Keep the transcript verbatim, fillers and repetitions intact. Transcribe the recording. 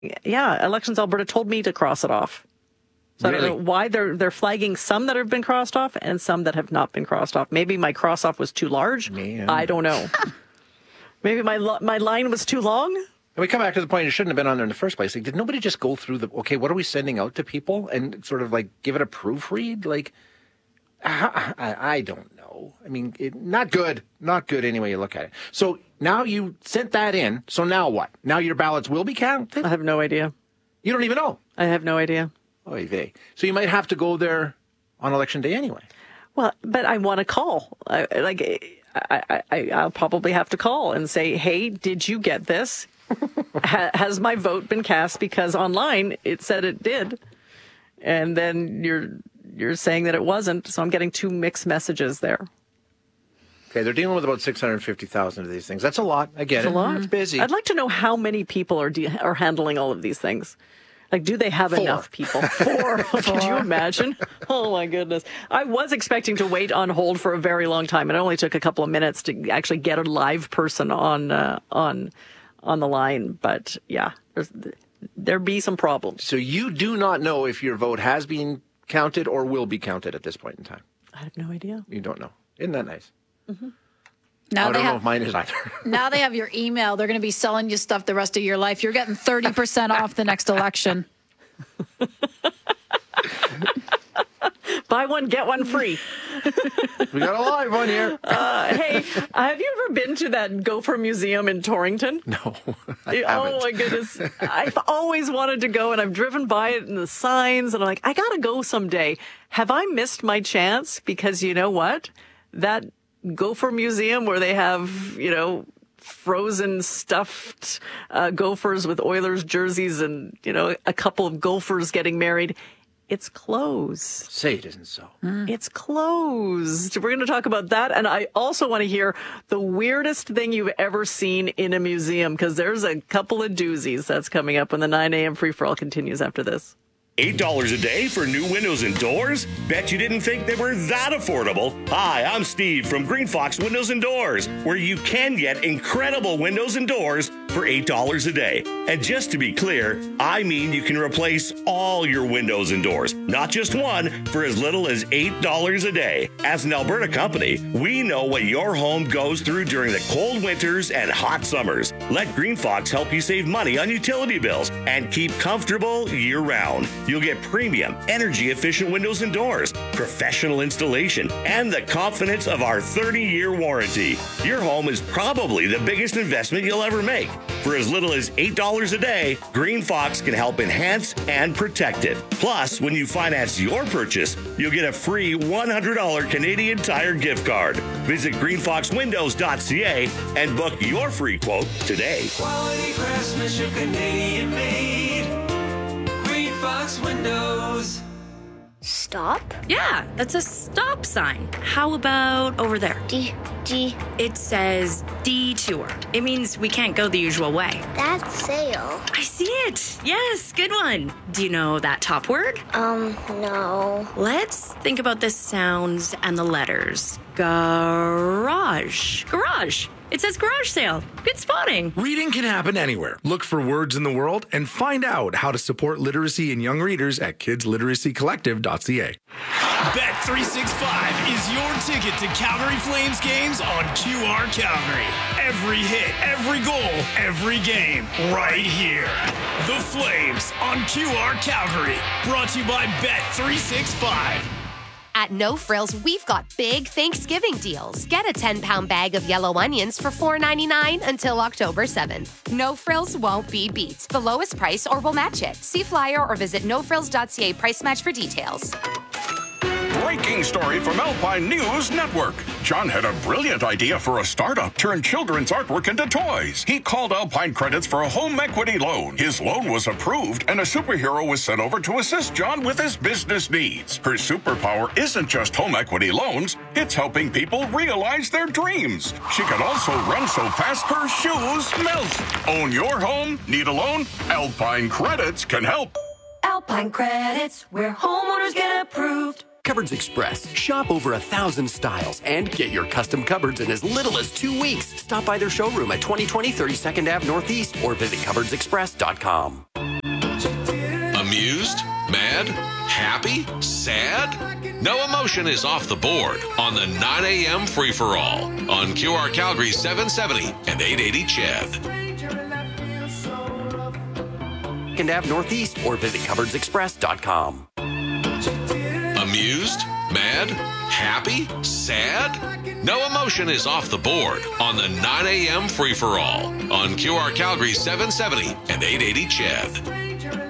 Yeah, Elections Alberta told me to cross it off. So really? I don't know why they're they're flagging some that have been crossed off and some that have not been crossed off. Maybe my cross off was too large. Man. I don't know. Maybe my my line was too long. And we come back to the point, it shouldn't have been on there in the first place. Like, did nobody just go through the, okay, what are we sending out to people and sort of like give it a proofread? Like, I, I, I don't know. I mean, it, not good. Not good any way you look at it. So now you sent that in. So now what? Now your ballots will be counted? I have no idea. You don't even know? I have no idea. Oy vey. So you might have to go there on election day anyway. Well, but I want to call. I, like, I, I, I'll probably have to call and say, hey, did you get this? ha, has my vote been cast? Because online it said it did. And then you're you're saying that it wasn't. So I'm getting two mixed messages there. Okay, they're dealing with about six hundred fifty thousand of these things. That's a lot. I get it's it. a lot. It's busy. I'd like to know how many people are de- are handling all of these things. Like, do they have Four. enough people? Four. Could you imagine? Oh, my goodness. I was expecting to wait on hold for a very long time. It only took a couple of minutes to actually get a live person on uh, on on the line. But, yeah, there be some problems. So you do not know if your vote has been counted or will be counted at this point in time? I have no idea. You don't know. Isn't that nice? Mm-hmm. Now I don't they know have, if mine is either. Now they have your email. They're going to be selling you stuff the rest of your life. You're getting thirty percent off the next election. Buy one, get one free. We got a live one here. Uh, hey, have you ever been to that Gopher Museum in Torrington? No, I Oh, haven't. my goodness. I've always wanted to go, and I've driven by it in the signs, and I'm like, I got to go someday. Have I missed my chance? Because you know what? That Gopher Museum where they have, you know, frozen stuffed uh, gophers with Oilers jerseys and, you know, a couple of gophers getting married. It's closed. Say it isn't so. Mm. It's closed. We're going to talk about that. And I also want to hear the weirdest thing you've ever seen in a museum, because there's a couple of doozies. That's coming up when the nine a.m. free-for-all continues after this. eight dollars a day for new windows and doors? Bet you didn't think they were that affordable. Hi, I'm Steve from Green Fox Windows and Doors, where you can get incredible windows and doors for eight dollars a day. And just to be clear, I mean you can replace all your windows and doors, not just one, for as little as eight dollars a day. As an Alberta company, we know what your home goes through during the cold winters and hot summers. Let Green Fox help you save money on utility bills and keep comfortable year-round. You'll get premium, energy-efficient windows and doors, professional installation, and the confidence of our thirty-year warranty. Your home is probably the biggest investment you'll ever make. For as little as eight dollars a day, Green Fox can help enhance and protect it. Plus, when you finance your purchase, you'll get a free one hundred dollars Canadian Tire gift card. Visit green fox windows dot c a and book your free quote today. Quality craftsmanship, Canadian made. Green Fox Windows. Stop? Yeah, that's a stop sign. How about over there? D, D. It says detour. It means we can't go the usual way. That's sail. I see it. Yes, good one. Do you know that top word? Um, no. Let's think about the sounds and the letters. Garage. Garage. It says garage sale. Good spotting. Reading can happen anywhere. Look for words in the world and find out how to support literacy in young readers at kids literacy collective dot c a. Bet three sixty-five is your ticket to Calgary Flames games on Q R Calgary. Every hit, every goal, every game, right here. The Flames on Q R Calgary. Brought to you by Bet three sixty-five. At No Frills, we've got big Thanksgiving deals. Get a ten-pound bag of yellow onions for four ninety-nine until October seventh. No Frills won't be beat. The lowest price or we'll match it. See flyer or visit no frills dot c a price match for details. Breaking story from Alpine News Network. John had a brilliant idea for a startup, turn children's artwork into toys. He called Alpine Credits for a home equity loan. His loan was approved, and a superhero was sent over to assist John with his business needs. Her superpower isn't just home equity loans, it's helping people realize their dreams. She can also run so fast her shoes melt. Own your home? Need a loan? Alpine Credits can help. Alpine Credits, where homeowners get approved. Cupboards Express. Shop over a thousand styles and get your custom cupboards in as little as two weeks. Stop by their showroom at twenty twenty thirty-second Avenue Northeast or visit cupboards express dot com. mad, happy, sad? No emotion is off the board on the nine a.m. free-for-all on Q R Calgary seven seventy and eight eighty C H E D. Second Ave Northeast or visit cupboards express dot com. Amused, mad, happy, sad? No emotion is off the board on the nine a.m. free-for-all on Q R Calgary seven seventy and eight eighty C H E D.